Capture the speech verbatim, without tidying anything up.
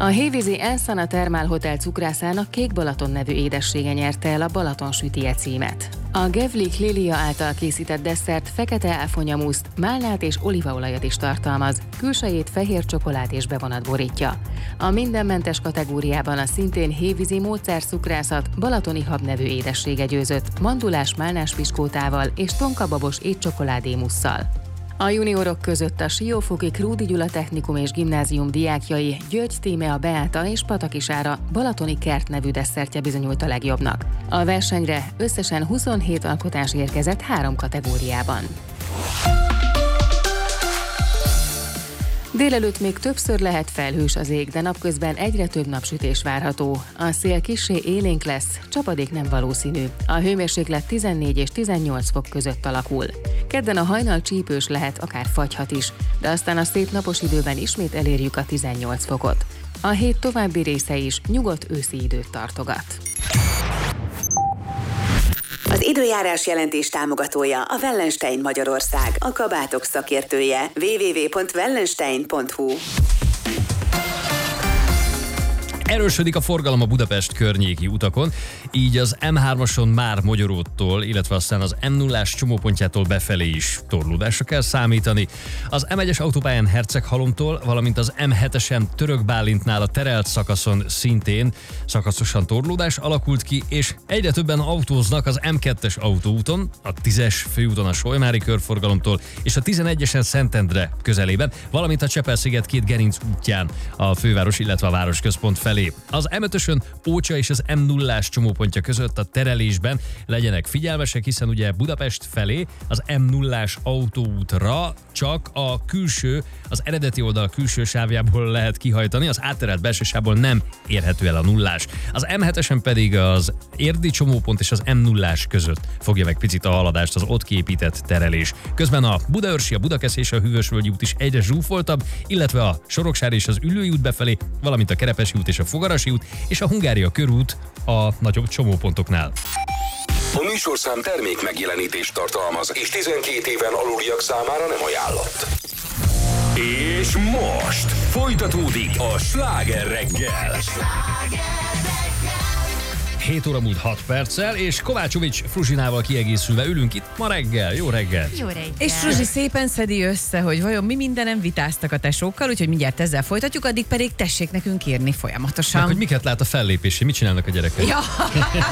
A hévízi Ensana Thermal Hotel cukrászának Kék Balaton nevű édessége nyerte el a Balaton sütije címet. A Gevlik Lilia által készített desszert fekete áfonyamúszt, málnát és olívaolajat is tartalmaz, külsejét fehér csokolád és bevonat borítja. A mindenmentes kategóriában a szintén hévízi Módszer cukrászat balatoni hab nevű édessége győzött, mandulás málnás piskótával és tonkababos étcsokoládémusszal. A juniorok között a Siófoki Krúdy Gyula Technikum és Gimnázium diákjai György Tímea Beáta és Pataki Sára balatoni kert nevű desszertje bizonyult a legjobbnak. A versenyre összesen huszonhét alkotás érkezett három kategóriában. Délelőtt még többször lehet felhős az ég, de napközben egyre több napsütés várható. A szél kissé élénk lesz, csapadék nem valószínű. A hőmérséklet tizennégy és tizennyolc fok között alakul. Kedden a hajnal csípős lehet, akár fagyhat is, de aztán a szép napos időben ismét elérjük a tizennyolc fokot. A hét további része is nyugodt őszi időt tartogat. Az időjárás jelentés támogatója a Wellenstein Magyarország, a kabátok szakértője. double-u double-u double-u pont wellenstein pont hu. Erősödik a forgalom a Budapest környéki utakon, így az em hármason már Mogyoróttól, illetve aztán az em nullás csomópontjától befelé is torlódásra kell számítani. Az em egyes autópályán Herceghalomtól, valamint az em hetesen Török Bálintnál a terelt szakaszon szintén szakaszosan torlódás alakult ki, és egyre többen autóznak az em kettes autóúton, a tízes főúton a Solymári körforgalomtól és a tizenegyesen Szentendre közelében, valamint a Csepel-sziget két gerinc útján a főváros, illetve a városközpont felé. Az em ötösön Ócsa és az em nullás csomópontja között a terelésben legyenek figyelmesek, hiszen ugye Budapest felé az em nullás autóútra csak a külső, az eredeti oldal külső sávjából lehet kihajtani, az átterelt belső sávból nem érhető el a nullás. Az em hetesen pedig az érdi csomópont és az em nullás között fogja meg picit a haladást az ott kiépített terelés. Közben a Budaörsi, a Budakesz és a Hűvösvölgyi út is egyre zsúfoltabb, illetve a Soroksári és az Üllői út befelé, valamint a Kerepesi út és a Fogarasi út és a Hungária körút a nagyobb csomópontoknál. A műsorszám termék megjelenítést tartalmaz, és tizenkét éven aluliak számára nem ajánlott. És most folytatódik a Sláger reggel. hét óra múlt hat perccel, és Kovácsovics Fruzsinával kiegészülve ülünk itt ma reggel. Jó reggel! Jó reggel! És Fruzsi szépen szedi össze, hogy vajon mi mindenem vitáztak a tesókkal, úgyhogy mindjárt ezzel folytatjuk, addig pedig tessék nekünk írni folyamatosan. Meg, hogy miket lát a fellépésé, mit csinálnak a gyerekek? Ja.